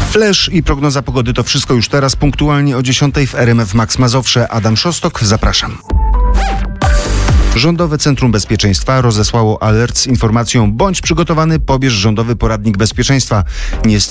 Flash i prognoza pogody to wszystko już teraz, punktualnie o 10 w RMF Max Mazowsze. Adam Szostok, zapraszam. Rządowe Centrum Bezpieczeństwa rozesłało alert z informacją: bądź przygotowany, pobierz rządowy poradnik bezpieczeństwa.